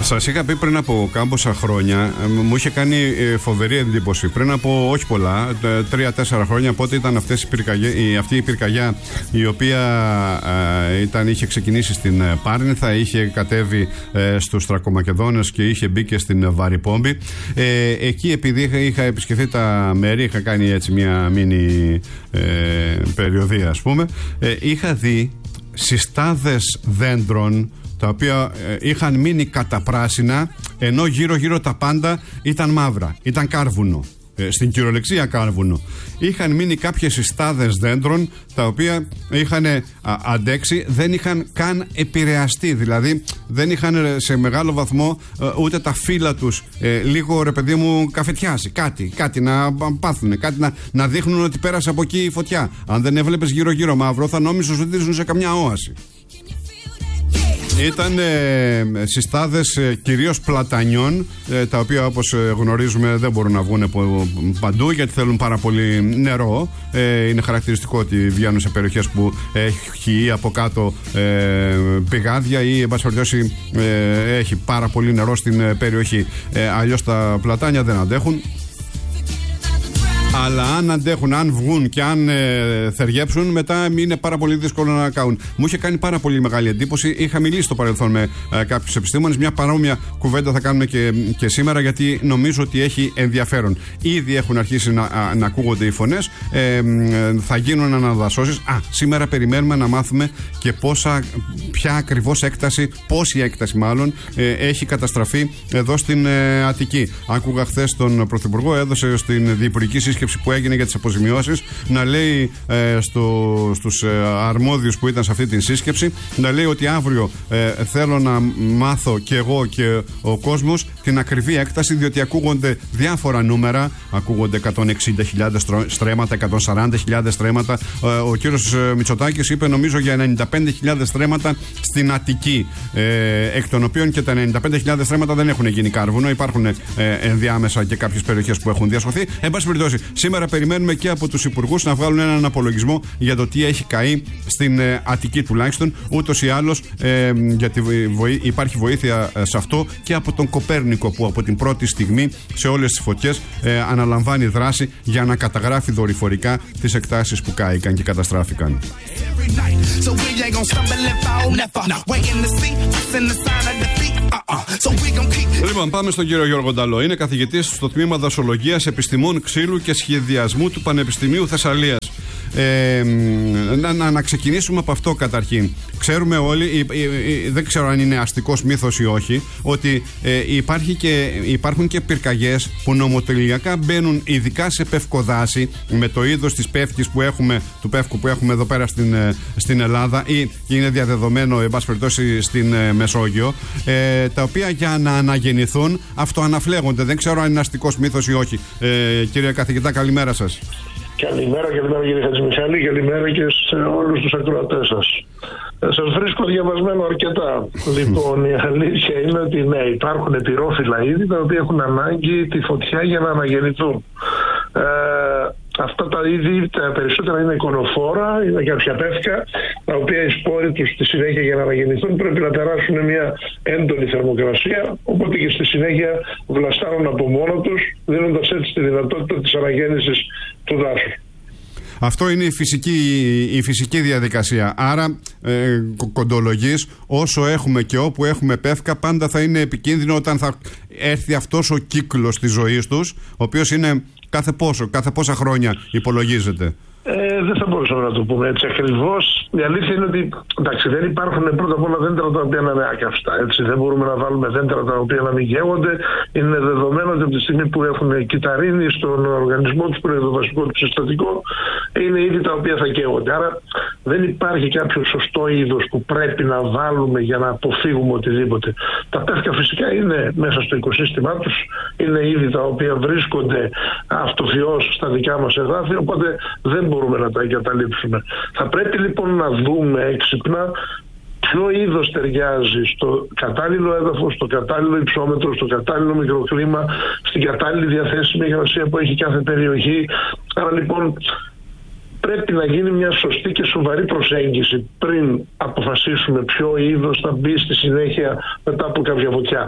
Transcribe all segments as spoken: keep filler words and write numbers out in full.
Σας είχα πει πριν από κάμποσα χρόνια, μου είχε κάνει φοβερή εντύπωση. Πριν από όχι πολλά, τρία-τέσσερα χρόνια, πότε ήταν αυτές οι πυρκαγιά, αυτή η πυρκαγιά η οποία ε, ήταν, είχε ξεκινήσει στην Πάρνηθα, είχε κατέβει ε, στους Θρακομακεδόνες και είχε μπει και στην Βαρυπόμπη. Ε, εκεί, επειδή είχα, είχα επισκεφθεί τα μέρη, είχα κάνει έτσι μια μίνι ε, περιοδία, ας πούμε, ε, είχα δει συστάδες δέντρων τα οποία ε, είχαν μείνει καταπράσινα, ενώ γύρω γύρω τα πάντα ήταν μαύρα, ήταν κάρβουνο, ε, στην κυριολεξία κάρβουνο. Είχαν μείνει κάποιες συστάδες δέντρων τα οποία είχαν α, αντέξει, δεν είχαν καν επηρεαστεί, δηλαδή δεν είχαν σε μεγάλο βαθμό ε, ούτε τα φύλλα τους ε, λίγο, ρε παιδί μου, καφετιάσει, κάτι, κάτι να πάθουν, κάτι να, να δείχνουν ότι πέρασε από εκεί η φωτιά. Αν δεν έβλεπες γύρω γύρω μαύρο, θα νόμιζες ότι ζουν σε καμιά όαση. Ήταν ε, συστάδες ε, κυρίως πλατανιών, ε, τα οποία, όπως ε, γνωρίζουμε, δεν μπορούν να βγουν από παντού γιατί θέλουν πάρα πολύ νερό. Ε, είναι χαρακτηριστικό ότι βγαίνουν σε περιοχές που έχει από κάτω ε, πηγάδια ή, εν πάση περιπτώσει, ε, έχει πάρα πολύ νερό στην ε, περιοχή. Ε, αλλιώς τα πλατάνια δεν αντέχουν. Αλλά αν αντέχουν, αν βγουν και αν ε, θεριέψουν, μετά είναι πάρα πολύ δύσκολο να καούν. Μου είχε κάνει πάρα πολύ μεγάλη εντύπωση. Είχα μιλήσει στο παρελθόν με ε, κάποιους επιστήμονες. Μια παρόμοια κουβέντα θα κάνουμε και, και σήμερα, γιατί νομίζω ότι έχει ενδιαφέρον. Ήδη έχουν αρχίσει να, α, να ακούγονται οι φωνές. Ε, ε, θα γίνουν αναδασώσεις. Α, σήμερα περιμένουμε να μάθουμε και πόσα, ποια ακριβώς έκταση, πόση έκταση μάλλον, ε, έχει καταστραφεί εδώ στην ε, Αττική. Άκουγα χθες τον Πρωθυπουργό, έδωσε στην διυπουργική σύσκεψη που έγινε για τις αποζημιώσεις να λέει ε, στο, στους ε, αρμόδιους που ήταν σε αυτή την σύσκεψη, να λέει ότι αύριο ε, θέλω να μάθω και εγώ και ο κόσμος την ακριβή έκταση, διότι ακούγονται διάφορα νούμερα, ακούγονται εκατόν εξήντα χιλιάδες στρέμματα, εκατόν σαράντα χιλιάδες στρέμματα. Ε, ο κύριος Μητσοτάκης είπε νομίζω για ενενήντα πέντε χιλιάδες στρέμματα στην Αττική, ε, εκ των οποίων και τα ενενήντα πέντε χιλιάδες στρέμματα δεν έχουν γίνει κάρβουνο, υπάρχουν ε, ενδιάμεσα και κάποιες περιοχές που έχουν διασωθεί. Εν πάση περιπτώσει, σήμερα περιμένουμε και από τους υπουργούς να βγάλουν έναν απολογισμό για το τι έχει καεί στην ε, Αττική τουλάχιστον. Ούτως ή άλλως, ε, γιατί βοή, υπάρχει βοήθεια ε, σε αυτό και από τον Κοπέρνικο, που από την πρώτη στιγμή σε όλες τις φωτιές ε, αναλαμβάνει δράση για να καταγράφει δορυφορικά τις εκτάσεις που κάηκαν και καταστράφηκαν. Λοιπόν, πάμε στον κύριο Γιώργο Νταλό. Είναι καθηγητής στο τμήμα Δασολογίας, Επιστημών Ξύλου και Σχεδιασμού του Πανεπιστημίου Θεσσαλίας. Ε, να, να, να ξεκινήσουμε από αυτό καταρχήν. Ξέρουμε όλοι, ε, ε, ε, δεν ξέρω αν είναι αστικός μύθος ή όχι, ότι ε, υπάρχει και, υπάρχουν και πυρκαγιές που νομοτελειακά μπαίνουν ειδικά σε πευκοδάση, με το είδος της πεύκης που έχουμε, του πεύκου που έχουμε εδώ πέρα στην, στην Ελλάδα, ή είναι διαδεδομένο εν πάση περιπτώσει στην ε, Μεσόγειο, ε, τα οποία για να αναγεννηθούν αυτοαναφλέγονται. Δεν ξέρω αν είναι αστικός μύθος ή όχι. Ε, κύριε καθηγητά, καλημέρα σας. Καλημέρα, καλημέρα κύριε Χατζημιχάλη, καλημέρα και σε όλους τους ακροατές σας. Σας βρίσκω διαβασμένο αρκετά. Λοιπόν, η αλήθεια είναι ότι ναι, υπάρχουν πυρόφυλλα είδη τα οποία έχουν ανάγκη τη φωτιά για να αναγεννηθούν. Ε, αυτά τα είδη τα περισσότερα είναι εικονοφόρα, είναι κάποια πεύκα, τα οποία οι σπόροι τους στη συνέχεια για να αναγεννηθούν πρέπει να περάσουν μια έντονη θερμοκρασία, οπότε και στη συνέχεια βλαστάρουν από μόνο τους, δίνοντας έτσι τη δυνατότητα της αναγέννησης του δάσους. Αυτό είναι η φυσική, η φυσική διαδικασία. Άρα, ε, κοντολογής, όσο έχουμε και όπου έχουμε πεύκα, πάντα θα είναι επικίνδυνο όταν θα έρθει αυτός ο κύκλος της ζωής τους, ο οποίος είναι κάθε πόσο, κάθε πόσα χρόνια υπολογίζεται. Ε, δεν θα μπορούσαμε να το πούμε έτσι ακριβώς. Η αλήθεια είναι ότι εντάξει, δεν υπάρχουν πρώτα απ' όλα δέντρα τα οποία να είναι άκαυστα. Έτσι. Δεν μπορούμε να βάλουμε δέντρα τα οποία να μην καίγονται. Είναι δεδομένο ότι από τη στιγμή που έχουν κυταρίνη στον οργανισμό του, το βασικό του συστατικό, είναι είδη τα οποία θα καίγονται. Άρα δεν υπάρχει κάποιο σωστό είδος που πρέπει να βάλουμε για να αποφύγουμε οτιδήποτε. Τα πεύκα φυσικά είναι μέσα στο οικοσύστημά τους. Είναι είδη τα οποία βρίσκονται αυτοφυώς στα δικά μας εδάφη, οπότε δεν μπορούμε να τα εγκαταλείψουμε. Θα πρέπει λοιπόν να δούμε έξυπνα ποιο είδος ταιριάζει στο κατάλληλο έδαφος, στο κατάλληλο υψόμετρο, στο κατάλληλο μικροκλίμα, στην κατάλληλη διαθέσιμη υγρασία που έχει κάθε περιοχή. Άρα λοιπόν πρέπει να γίνει μια σωστή και σοβαρή προσέγγιση πριν αποφασίσουμε ποιο είδος θα μπει στη συνέχεια μετά από κάποια φωτιά.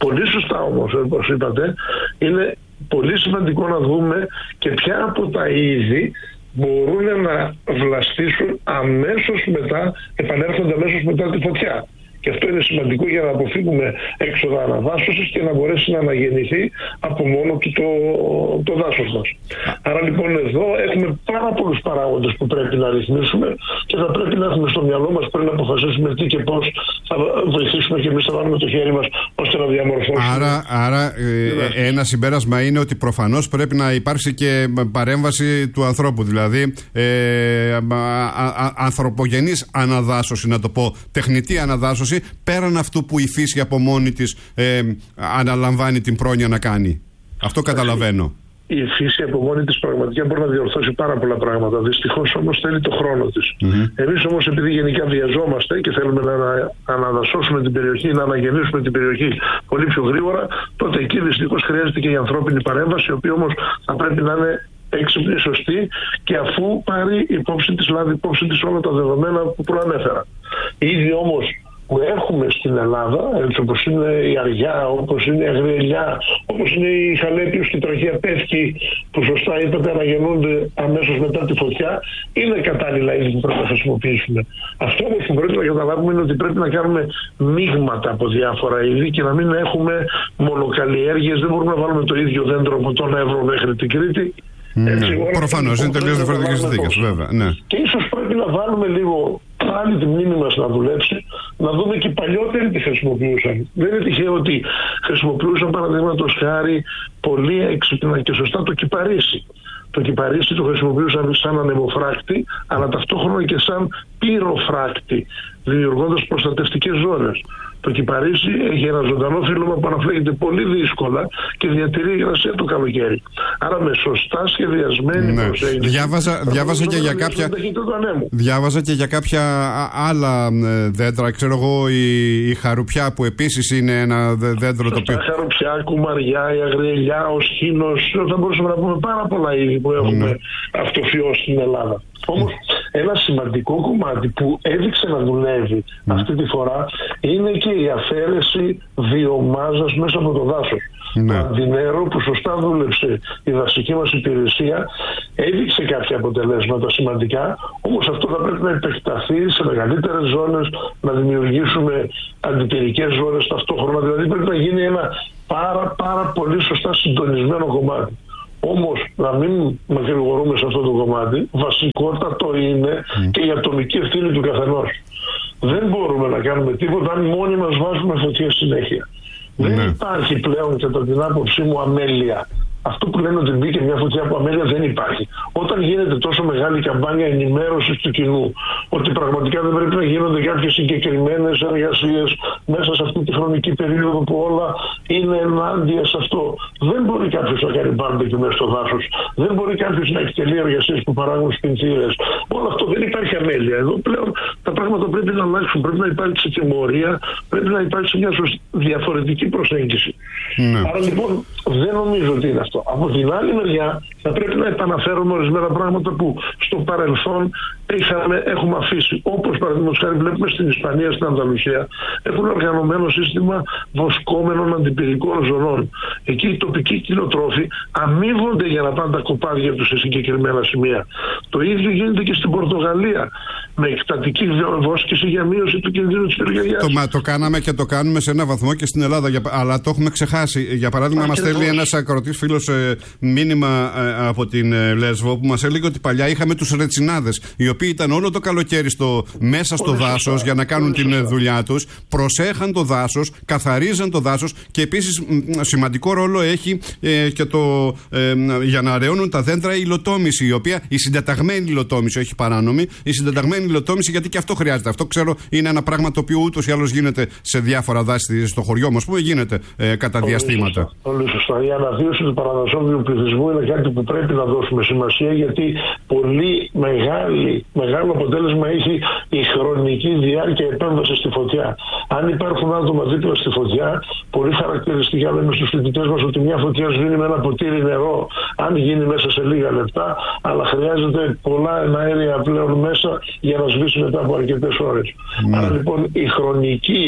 Πολύ σωστά όμως, όπως είπατε, είναι πολύ σημαντικό να δούμε και ποια από τα είδη μπορούν να βλαστήσουν αμέσως μετά, επανέρχονται αμέσως μετά τη φωτιά. Και αυτό είναι σημαντικό για να αποφύγουμε έξοδα αναδάσωσης και να μπορέσει να αναγεννηθεί από μόνο του το, το δάσος μας. Άρα λοιπόν εδώ έχουμε πάρα πολλούς παράγοντες που πρέπει να ρυθμίσουμε και θα πρέπει να έχουμε στο μυαλό μας πριν να αποφασίσουμε τι και πώς θα βοηθήσουμε και εμείς θα βάλουμε το χέρι μας ώστε να διαμορφώσουμε. Άρα, άρα ε, ένα συμπέρασμα είναι ότι προφανώς πρέπει να υπάρξει και παρέμβαση του ανθρώπου. Δηλαδή ε, α, α, ανθρωπογενής αναδάσωση, να το πω, τεχνητή αναδάσωση, πέραν αυτού που η φύση από μόνη της ε, αναλαμβάνει την πρόνοια να κάνει. Αυτό καταλαβαίνω. Η φύση από μόνη της πραγματικά μπορεί να διορθώσει πάρα πολλά πράγματα. Δυστυχώς όμως θέλει το χρόνο της. Mm-hmm. Εμείς όμως, επειδή γενικά βιαζόμαστε και θέλουμε να αναδασώσουμε την περιοχή, να αναγεννήσουμε την περιοχή πολύ πιο γρήγορα, τότε εκεί δυστυχώς χρειάζεται και η ανθρώπινη παρέμβαση, η οποία όμως θα πρέπει να είναι έξυπνη, σωστή και αφού πάρει υπόψη της, λάβει υπόψη της όλα τα δεδομένα που προανέφερα. Ήδη όμως που έχουμε στην Ελλάδα, έτσι όπως είναι η αριά, όπως είναι η αγριελιά, όπως είναι η χαλέπιος και η τραχαία πεύκη, που σωστά είπατε αναγεννούνται αμέσως μετά τη φωτιά, είναι κατάλληλα είδη που πρέπει να χρησιμοποιήσουμε. Αυτό όμως που πρέπει να καταλάβουμε είναι ότι πρέπει να κάνουμε μείγματα από διάφορα είδη και να μην έχουμε μονοκαλλιέργειες. Δεν μπορούμε να βάλουμε το ίδιο δέντρο από τον Εύρο μέχρι την Κρήτη. Ναι, προφανώς είναι τελείως διαφορετικές συνθήκες, βέβαια. Ναι. Και ίσως πρέπει να βάλουμε λίγο πάλι τη μνήμη μας να δουλέψει, να δούμε και οι παλιότεροι τι χρησιμοποιούσαν. Δεν είναι τυχαίο ότι χρησιμοποιούσαν, παραδείγματος χάρη, πολύ έξυπνα και σωστά το κυπαρίσι. Το κυπαρίσι το χρησιμοποιούσαν σαν ανεμοφράκτη, αλλά ταυτόχρονα και σαν πυροφράκτη, δημιουργώντας προστατευτικές ζώνες. Το κυπαρίσι έχει ένα ζωντανό φύλλωμα που αναφλέγεται πολύ δύσκολα και διατηρεί υγρασία το καλοκαίρι. Άρα με σωστά σχεδιασμένη ναι. προσέγγιση. Διάβαζα, διάβαζα, και για κάποια, διάβαζα και για κάποια άλλα δέντρα. Ξέρω εγώ η, η χαρουπιά που επίσης είναι ένα δέντρο το οποίο. Η χαρουπιά, κουμαριά, η αγριελιά, ο σχήνος. Θα μπορούσαμε να πούμε πάρα πολλά είδη που έχουμε ναι. αυτοφιώσει στην Ελλάδα. Όμως ένα σημαντικό κομμάτι που έδειξε να δουλεύει mm. αυτή τη φορά είναι και η αφαίρεση βιομάζας μέσα από το δάσος. Mm. Το αντινέρο που σωστά δούλεψε η δασική μας υπηρεσία έδειξε κάποια αποτελέσματα σημαντικά, όμως αυτό θα πρέπει να επεκταθεί σε μεγαλύτερες ζώνες, να δημιουργήσουμε αντιπυρικές ζώνες ταυτόχρονα, δηλαδή πρέπει να γίνει ένα πάρα πάρα πολύ σωστά συντονισμένο κομμάτι. Όμως να μην μακρηγορούμε σε αυτό το κομμάτι, βασικότατο είναι mm. και η ατομική ευθύνη του καθενός. Δεν μπορούμε να κάνουμε τίποτα αν μόνοι μας βάζουμε φωτιές συνέχεια. Mm. Δεν υπάρχει πλέον, κατά την άποψή μου, αμέλεια. Αυτό που λένε ότι μπήκε μια φωτιά από αμέλεια δεν υπάρχει. Όταν γίνεται τόσο μεγάλη καμπάνια ενημέρωσης του κοινού ότι πραγματικά δεν πρέπει να γίνονται κάποιες συγκεκριμένες εργασίες μέσα σε αυτή τη χρονική περίοδο που όλα είναι ενάντια σε αυτό, δεν μπορεί κάποιος να κάνει μπάρμπεκι μέσα στο δάσος. Δεν μπορεί κάποιος να εκτελεί εργασίες που παράγουν σπινθήρες. Όλο αυτό δεν υπάρχει αμέλεια. Εδώ πλέον τα πράγματα πρέπει να αλλάξουν. Πρέπει να υπάρξει τιμωρία, πρέπει να υπάρξει μια διαφορετική προσέγγιση. Ναι. Άρα λοιπόν δεν νομίζω ότι είναι αυτό. Από την άλλη μεριά θα πρέπει να επαναφέρουμε ορισμένα πράγματα που στο παρελθόν είχαμε, έχουμε αφήσει. Όπως παραδείγματος χάρη βλέπουμε στην Ισπανία, στην Ανταλουσία, έχουν οργανωμένο σύστημα βοσκόμενων αντιπυρικών ζωνών. Εκεί οι τοπικοί κτηνοτρόφοι αμείβονται για να πάνε τα κοπάδια τους σε συγκεκριμένα σημεία. Το ίδιο γίνεται και στην Πορτογαλία, με εκτατική βόσκηση για μείωση του κινδύνου της πυρκαγιάς. Το, μα, το κάναμε και το κάνουμε σε ένα βαθμό και στην Ελλάδα, για, αλλά το έχουμε ξεχάσει. Για παράδειγμα, μας στέλνει ένας ακροατής φίλος ε, μήνυμα ε, από την ε, Λέσβο που μας έλεγε ότι παλιά είχαμε τους ρετσινάδες, οι οποίοι ήταν όλο το καλοκαίρι στο, μέσα στο δάσος για να κάνουν την σωστά. δουλειά τους, προσέχαν το δάσος, καθαρίζαν το δάσος και επίσης μ, σημαντικό ρόλο έχει ε, και το ε, για να αραιώνουν τα δέντρα η υλοτόμηση, η οποία η συντεταγμένη υλοτόμηση, όχι παράνομη, η συντεταγμένη υλοτόμηση, γιατί και αυτό χρειάζεται. Αυτό ξέρω είναι ένα πράγμα το οποίο ούτως ή άλλως γίνεται σε διάφορα δάση στο χωριό μας, που γίνεται ε, κατά πολύ διαστήματα. Σωστά. Πολύ σωστά. Η αναβίωση του παραδοσόμενου πληθυσμού είναι κάτι που πρέπει να δώσουμε σημασία, γιατί πολύ μεγάλη, μεγάλο αποτέλεσμα έχει η χρονική διάρκεια επέμβαση στη φωτιά. Αν υπάρχουν άτομα δίπλα στη φωτιά, πολύ χαρακτηριστικά λέμε στους φοιτητές μας ότι μια φωτιά σβήνει με ένα ποτήρι νερό, αν γίνει μέσα σε λίγα λεπτά, αλλά χρειάζεται πολλά εναέρια πλέον μέσα για να σβήσει μετά από αρκετές ώρες. Mm. Άρα λοιπόν η χρονική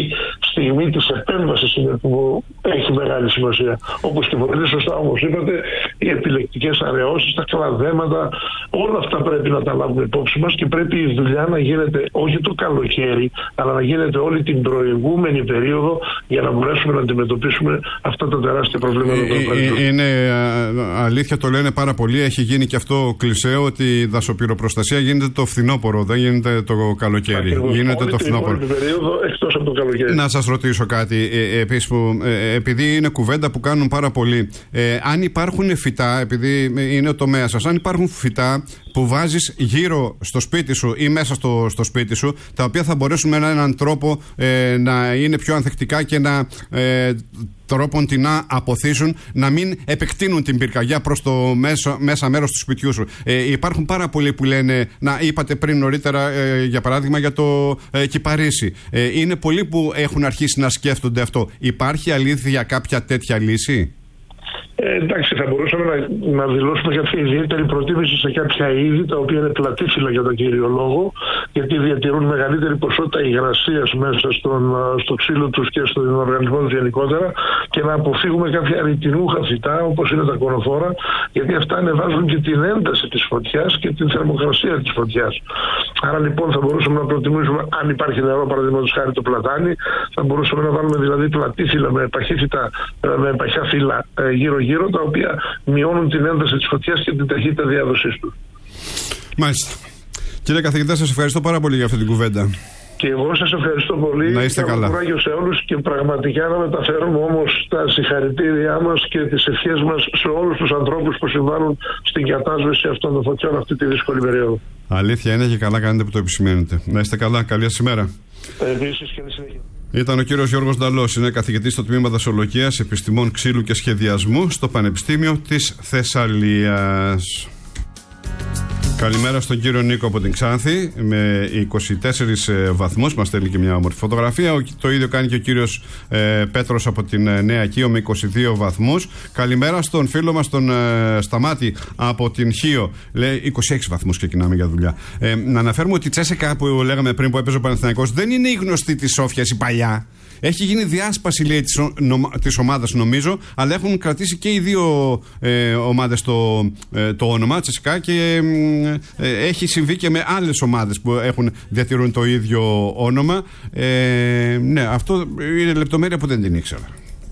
στιγμή της επέμβασης είναι που έχει μεγάλη σημασία. Όπως και πολύ σωστά όμως είπατε, οι επιλεκτικές αραιώσεις, τα κλαδέματα, όλα αυτά πρέπει να τα λάβουμε υπόψη μας και πρέπει η δουλειά να γίνεται όχι το καλοκαίρι, αλλά να γίνεται όλη την προηγούμενη περίοδο για να μπορέσουμε να αντιμετωπίσουμε αυτά τα τεράστια προβλήματα. Ε, είναι α, αλήθεια, το λένε πάρα πολύ. Έχει γίνει και αυτό κλισέο ότι η δασοπυροπροστασία γίνεται το φθινόπωρο, δεν γίνεται το καλοκαίρι. Ακριβώς. Γίνεται όλη το φθινόπωρο. Την περίοδο εκτός από το καλοκαίρι. Να σας ρωτήσω κάτι, ε, επίσης, που, ε, επειδή είναι κουβέντα που κάνουν πάρα πολύ. Ε, αν υπάρχουν φυτά, επειδή είναι ο τομέας σας, αν υπάρχουν φυτά που βάζεις γύρω στο σπίτι σου ή μέσα στο, στο σπίτι σου, τα οποία θα μπορέσουν με έναν τρόπο ε, να είναι πιο ανθεκτικά και να ε, τρόπον την να αποθήσουν, να μην επεκτείνουν την πυρκαγιά προς το μέσο, μέσα μέρος του σπιτιού σου. Ε, υπάρχουν πάρα πολλοί που λένε, να είπατε πριν νωρίτερα ε, για παράδειγμα για το ε, κυπαρίσι. Ε, είναι πολλοί που έχουν αρχίσει να σκέφτονται αυτό. Υπάρχει αλήθεια κάποια τέτοια λύση? Ε, εντάξει, θα μπορούσαμε να, να δηλώσουμε κάποια ιδιαίτερη προτίμηση σε κάποια είδη τα οποία είναι πλατήφυλλα για τον κύριο λόγο, γιατί διατηρούν μεγαλύτερη ποσότητα υγρασίας μέσα στον, στο ξύλο τους και στον οργανισμό τους γενικότερα, και να αποφύγουμε κάποια ρητινούχα φυτά όπως είναι τα κονοφόρα, γιατί αυτά ανεβάζουν και την ένταση της φωτιάς και την θερμοκρασία της φωτιάς. Άρα λοιπόν θα μπορούσαμε να προτιμήσουμε, αν υπάρχει νερό, παραδείγματος χάρη το πλατάνι, θα μπορούσαμε να βάλουμε δηλαδή πλατήφυλλα με παχύφυτα, με παχιά φύλλα γύρω-γύρω, τα οποία μειώνουν την ένταση της φωτιάς και την ταχύτητα διάδοσής του. Μάλιστα. Κύριε καθηγητά, σας ευχαριστώ πάρα πολύ για αυτή την κουβέντα. Και εγώ σας ευχαριστώ πολύ. Να είστε καλά. Κουράγιο σε όλους και πραγματικά να μεταφέρουμε όμως τα συγχαρητήριά μας και τις ευχές μας σε όλους τους ανθρώπους που συμβάλλουν στην κατάσβεση αυτών των φωτιών αυτή τη δύσκολη περίοδο. Αλήθεια είναι και καλά κάνετε που το επισημαίνετε. Να είστε καλά. Καλή σας ημέρα. Επίσης, καλή συνέχεια. Ήταν ο κύριος Γιώργος Νταλός, είναι καθηγητής στο τμήμα Δασολογίας, Επιστημών Ξύλου και Σχεδιασμού στο Πανεπιστήμιο της Θεσσαλίας. Καλημέρα στον κύριο Νίκο από την Ξάνθη με είκοσι τέσσερις βαθμούς, μας στέλνει και μια όμορφη φωτογραφία. Το ίδιο κάνει και ο κύριος ε, Πέτρος από την ε, Νέα Κείο με είκοσι δύο βαθμούς. Καλημέρα στον φίλο μας τον ε, Σταμάτη από την Χίο, λέει είκοσι έξι βαθμούς, ξεκινάμε για δουλειά. Ε, να αναφέρουμε ότι η Τσέσεκα που λέγαμε πριν που έπαιζε ο Παναθηναϊκός δεν είναι η γνωστή της Σόφιας η παλιά. Έχει γίνει διάσπαση, λέει, της, νομ, της ομάδας νομίζω, αλλά έχουν κρατήσει και οι δύο ε, ομάδες το, ε, το όνομα Τσεσικά και ε, έχει συμβεί και με άλλες ομάδες που έχουν διατηρούν το ίδιο όνομα. Ε, ναι, αυτό είναι λεπτομέρεια που δεν την ήξερα.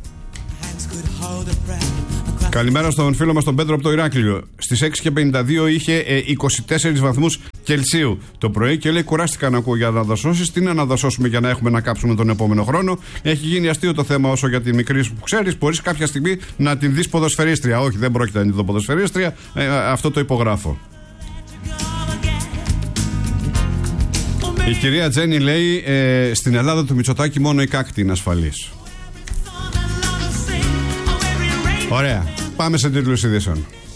Καλημέρα στον φίλο μας τον Πέτρο από το Ηράκλειο. Στις έξι και πενήντα δύο είχε ε, είκοσι τέσσερις βαθμούς Κελσίου το πρωί και λέει: κουράστηκα να ακούω για αναδασώσεις. Τι να αναδασώσουμε για να έχουμε να κάψουμε τον επόμενο χρόνο. Έχει γίνει αστείο το θέμα όσο για τη μικρή που ξέρεις. Μπορείς κάποια στιγμή να την δεις ποδοσφαιρίστρια. Όχι, δεν πρόκειται να την δω ποδοσφαιρίστρια. Ε, αυτό το υπογράφω. Η κυρία Τζέννη λέει: ε, στην Ελλάδα του Μητσοτάκη μόνο η κάκτη είναι ασφαλής. Ωραία. Πάμε σε τίτλους ειδήσεων.